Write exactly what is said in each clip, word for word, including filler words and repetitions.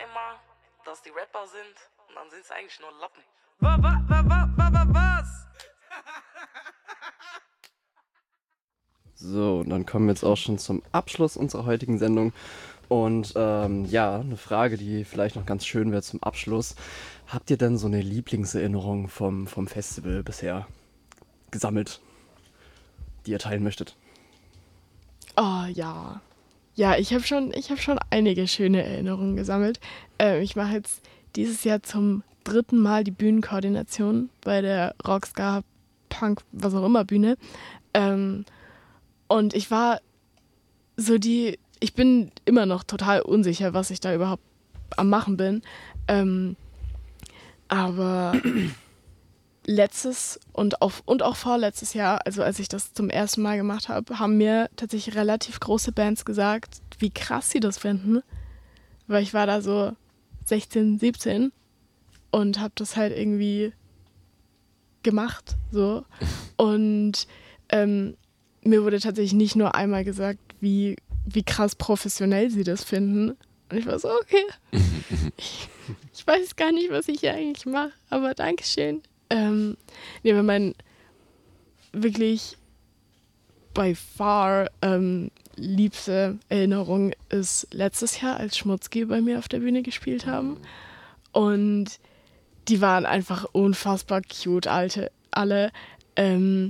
immer, dass die Rapper sind und dann sind es eigentlich nur Lappen. Wa, wa, wa, wa, wa, wa, was? So, und dann kommen wir jetzt auch schon zum Abschluss unserer heutigen Sendung. Und ähm, ja, eine Frage, die vielleicht noch ganz schön wäre zum Abschluss. Habt ihr denn so eine Lieblingserinnerung vom, vom Festival bisher gesammelt, die ihr teilen möchtet? Oh ja. Ja, ich habe schon, ich hab schon einige schöne Erinnerungen gesammelt. Ähm, ich mache jetzt dieses Jahr zum dritten Mal die Bühnenkoordination bei der Rockstar Punk, was auch immer Bühne. Ähm, und ich war so die, ich bin immer noch total unsicher, was ich da überhaupt am machen bin. Ähm, aber letztes und, auf, und auch vorletztes Jahr, also als ich das zum ersten Mal gemacht habe, haben mir tatsächlich relativ große Bands gesagt, wie krass sie das finden. Weil ich war da so sechzehn, siebzehn und habe das halt irgendwie gemacht. So. Und ähm, mir wurde tatsächlich nicht nur einmal gesagt, wie, wie krass professionell sie das finden. Und ich war so, okay, ich, ich weiß gar nicht, was ich hier eigentlich mache, aber Dankeschön. Ähm, nee, aber mein wirklich by far ähm, liebste Erinnerung ist letztes Jahr, als Schmutzki bei mir auf der Bühne gespielt haben. Und die waren einfach unfassbar cute, alte, alle. Ähm,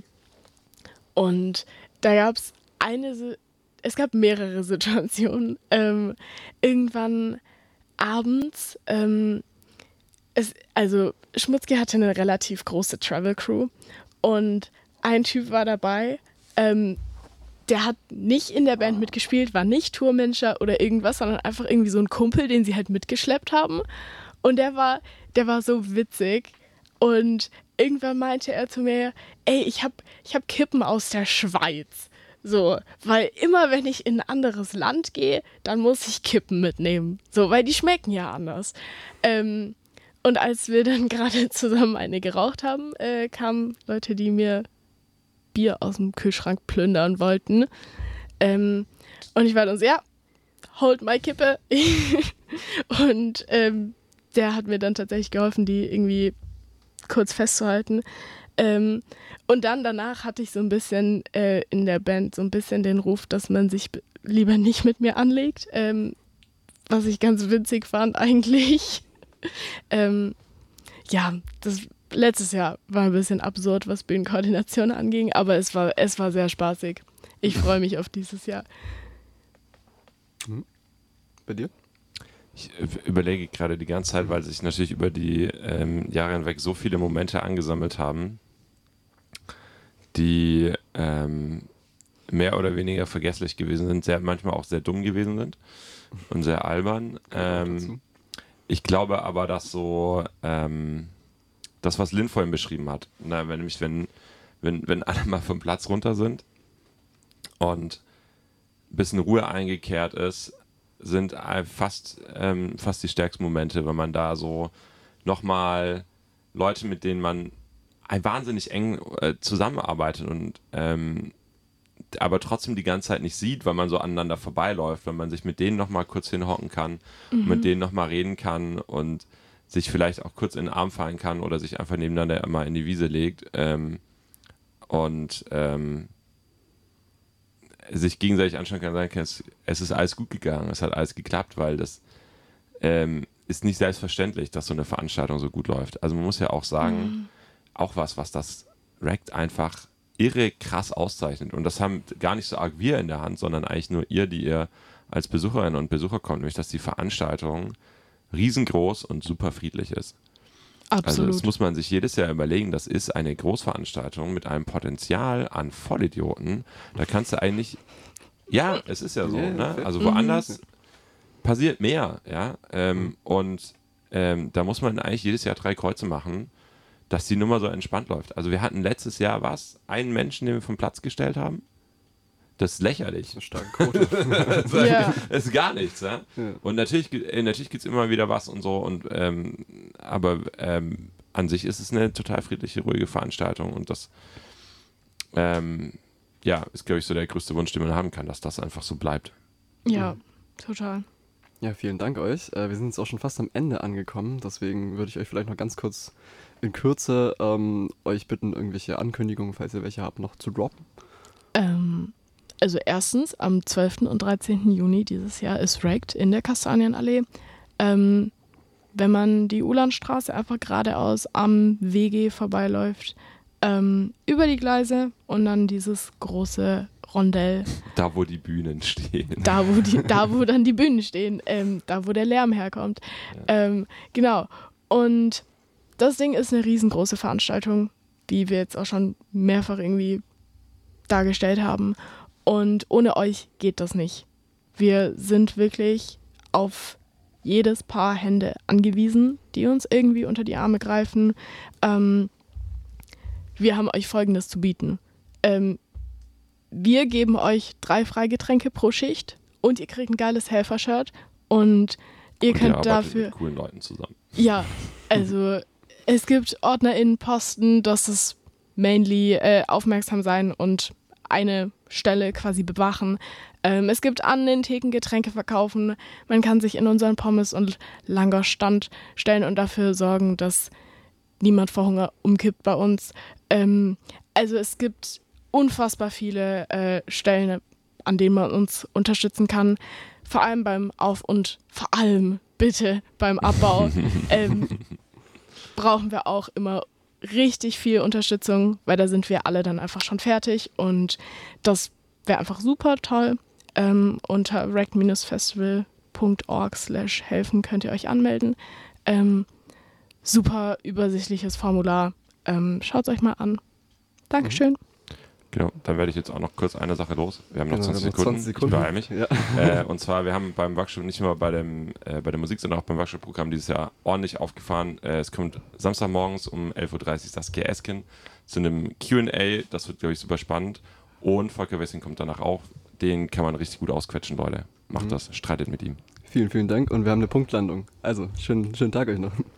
und da gab es eine, es gab mehrere Situationen. Ähm, irgendwann abends, ähm, es, also Schmutzki hatte eine relativ große Travel-Crew und ein Typ war dabei, ähm, der hat nicht in der Band mitgespielt, war nicht Tourmanager oder irgendwas, sondern einfach irgendwie so ein Kumpel, den sie halt mitgeschleppt haben. Und der war, der war so witzig. Und irgendwann meinte er zu mir, ey, ich hab, ich hab Kippen aus der Schweiz. So, weil immer wenn ich in ein anderes Land gehe, dann muss ich Kippen mitnehmen. So, weil die schmecken ja anders. Ähm, und als wir dann gerade zusammen eine geraucht haben, äh, kamen Leute, die mir Bier aus dem Kühlschrank plündern wollten. Ähm, und ich war dann so, ja, hold my Kippe. Und ähm, der hat mir dann tatsächlich geholfen, die irgendwie kurz festzuhalten. Ähm, und dann danach hatte ich so ein bisschen äh, in der Band so ein bisschen den Ruf, dass man sich b- lieber nicht mit mir anlegt. Ähm, was ich ganz witzig fand eigentlich. ähm, ja, das letztes Jahr war ein bisschen absurd, was Bühnenkoordination anging, aber es war, es war sehr spaßig. Ich freue mich auf dieses Jahr. Mhm. Bei dir? Ich überlege gerade die ganze Zeit, weil sich natürlich über die ähm, Jahre hinweg so viele Momente angesammelt haben, die ähm, mehr oder weniger vergesslich gewesen sind, sehr, manchmal auch sehr dumm gewesen sind und sehr albern. Ähm, ich glaube aber, dass so ähm, das, was Lynn vorhin beschrieben hat, na, wenn, nämlich wenn, wenn, wenn alle mal vom Platz runter sind und ein bisschen Ruhe eingekehrt ist, sind fast, ähm, fast die stärksten Momente, wenn man da so nochmal Leute, mit denen man wahnsinnig eng äh, zusammenarbeitet und ähm, aber trotzdem die ganze Zeit nicht sieht, weil man so aneinander vorbeiläuft, wenn man sich mit denen nochmal kurz hinhocken kann, mhm. mit denen nochmal reden kann und sich vielleicht auch kurz in den Arm fallen kann oder sich einfach nebeneinander immer in die Wiese legt ähm, und ähm, sich gegenseitig anschauen kann, sagen kann, es, es ist alles gut gegangen, es hat alles geklappt, weil das ähm, ist nicht selbstverständlich, dass so eine Veranstaltung so gut läuft. Also man muss ja auch sagen, mhm. auch was, was das Rekt einfach irre krass auszeichnet. Und das haben gar nicht so arg wir in der Hand, sondern eigentlich nur ihr, die ihr als Besucherinnen und Besucher kommt, nämlich dass die Veranstaltung riesengroß und super friedlich ist. Absolut. Also das muss man sich jedes Jahr überlegen, das ist eine Großveranstaltung mit einem Potenzial an Vollidioten. Da kannst du eigentlich, ja, es ist ja so, ne? Also woanders mhm. passiert mehr, ja. Ähm, und ähm, da muss man eigentlich jedes Jahr drei Kreuze machen, dass die Nummer so entspannt läuft. Also wir hatten letztes Jahr was, einen Menschen, den wir vom Platz gestellt haben. Das ist lächerlich. Das ist eine starke Quote. das, ist ja. das ist gar nichts. Ja? Ja. Und natürlich, natürlich gibt es immer wieder was und so. Und, ähm, aber ähm, an sich ist es eine total friedliche, ruhige Veranstaltung. Und das ähm, ja, ist, glaube ich, so der größte Wunsch, den man haben kann, dass das einfach so bleibt. Ja, mhm. total. Ja, vielen Dank euch. Äh, wir sind jetzt auch schon fast am Ende angekommen, deswegen würde ich euch vielleicht noch ganz kurz in Kürze ähm, euch bitten, irgendwelche Ankündigungen, falls ihr welche habt, noch zu droppen. Ähm, also erstens, am zwölften und dreizehnten Juni dieses Jahr ist Wrecked in der Kastanienallee. Ähm, wenn man die Ulanstraße einfach geradeaus am W G vorbeiläuft, ähm, über die Gleise und dann dieses große Rondell. Da, wo die Bühnen stehen. Da, wo, die, da, wo dann die Bühnen stehen, ähm, da, wo der Lärm herkommt. Ja. Ähm, genau. Und das Ding ist eine riesengroße Veranstaltung, wie wir jetzt auch schon mehrfach irgendwie dargestellt haben. Und ohne euch geht das nicht. Wir sind wirklich auf jedes Paar Hände angewiesen, die uns irgendwie unter die Arme greifen. Ähm, wir haben euch Folgendes zu bieten. Ähm, wir geben euch drei Freigetränke pro Schicht und ihr kriegt ein geiles Helfer-Shirt und ihr und könnt ihr dafür... mit coolen Leuten zusammen. Ja, also es gibt OrdnerInnen-Posten, das ist mainly äh, aufmerksam sein und eine Stelle quasi bewachen. Ähm, es gibt an den Theken Getränke verkaufen. Man kann sich in unseren Pommes- und Langosch-Stand stellen und dafür sorgen, dass niemand vor Hunger umkippt bei uns. Ähm, also es gibt unfassbar viele äh, Stellen, an denen man uns unterstützen kann. Vor allem beim Auf- und vor allem bitte beim Abbau ähm, brauchen wir auch immer richtig viel Unterstützung, weil da sind wir alle dann einfach schon fertig und das wäre einfach super toll. Ähm, unter wrecked Punkt org slash helfen könnt ihr euch anmelden. Ähm, super übersichtliches Formular. Ähm, Schaut es euch mal an. Dankeschön. Mhm. Genau, dann werde ich jetzt auch noch kurz eine Sache los. Wir haben noch genau, zwanzig, Sekunden. zwanzig Sekunden. Ich beeile mich. Ja. Äh, und zwar, wir haben beim Workshop nicht nur bei, dem, äh, bei der Musik, sondern auch beim Workshop-Programm dieses Jahr ordentlich aufgefahren. Äh, es kommt Samstagmorgens um elf Uhr dreißig Saskia Esken zu einem Q und A. Das wird, glaube ich, super spannend. Und Volker Wessing kommt danach auch. Den kann man richtig gut ausquetschen, Leute. Macht mhm. das, streitet mit ihm. Vielen, vielen Dank und wir haben eine Punktlandung. Also, schönen, schönen Tag euch noch.